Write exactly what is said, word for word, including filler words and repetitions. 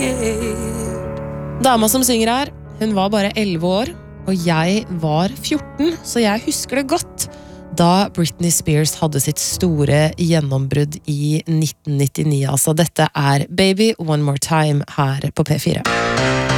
Dama som synger her, hun var bare elleve år, og jeg var fjorten, så jeg husker det godt, da Britney Spears hadde sitt store gjennombrudd i nitten nittini. Altså, dette er Baby One More Time her på P fire.